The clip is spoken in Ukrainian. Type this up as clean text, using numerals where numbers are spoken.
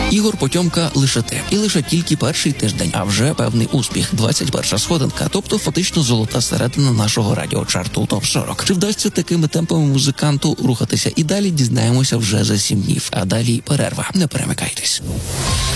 Ігор Потьомка лише те. І лише тільки перший тиждень, а вже певний успіх. 21-ша сходинка, тобто фактично золота середина нашого радіочарту ТОП-40. Чи вдасться такими темпами музиканту рухатися і далі, дізнаємося вже за 7 днів. А далі перерва. Не перемикайтесь.